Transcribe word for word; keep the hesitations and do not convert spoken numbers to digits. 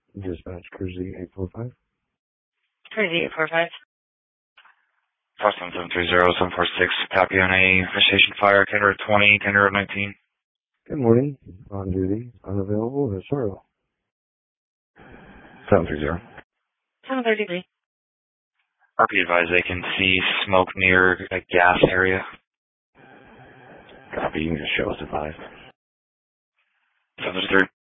Dispatch Cruisy eight four five. Cruisy eight four five. Four seven seven three zero seven four six. Copy on a station fire. Tender twenty. Tender nineteen. Good morning. On duty. Unavailable. Sorrow. Seven three zero. Seven thirty three. R P advised they can see smoke near a gas area. Copy. You can just show us advised. Seven three.